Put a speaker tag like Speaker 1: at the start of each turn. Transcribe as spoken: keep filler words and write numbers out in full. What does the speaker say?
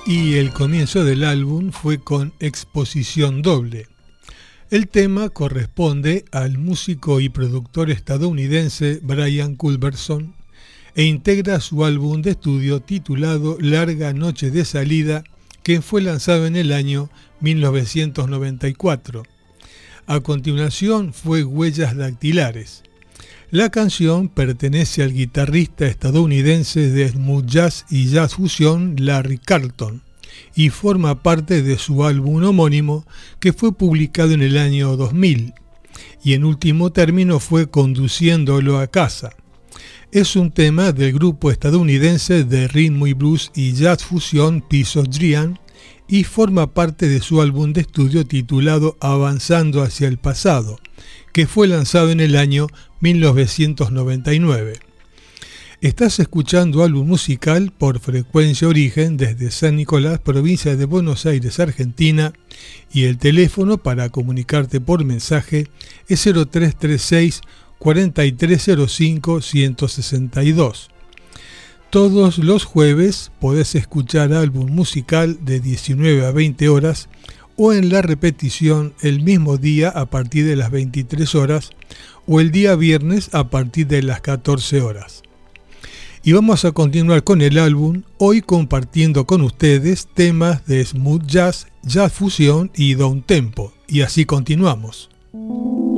Speaker 1: y el comienzo del álbum fue con Exposición Doble. El tema corresponde al músico y productor estadounidense Brian Culberson e integra su álbum de estudio titulado Larga Noche de Salida, que fue lanzado en el año mil novecientos noventa y cuatro. A continuación fue Huellas Dactilares. La canción pertenece al guitarrista estadounidense de smooth jazz y jazz fusión Larry Carlton y forma parte de su álbum homónimo que fue publicado en el año dos mil y en último término fue Conduciéndolo a casa. Es un tema del grupo estadounidense de ritmo y blues y jazz fusión Piece of Dream y forma parte de su álbum de estudio titulado Avanzando hacia el pasado, que fue lanzado en el año mil novecientos noventa y nueve. Estás escuchando Álbum Musical por Frecuencia Origen desde San Nicolás, provincia de Buenos Aires, Argentina, y el teléfono para comunicarte por mensaje es cero tres tres seis, cuatro tres cero cinco, uno seis dos. Todos los jueves podés escuchar Álbum Musical de diecinueve a veinte horas o en la repetición el mismo día a partir de las veintitrés horas o el día viernes a partir de las catorce horas. Y vamos a continuar con el álbum, hoy compartiendo con ustedes temas de smooth jazz, jazz fusión y downtempo. Y así continuamos.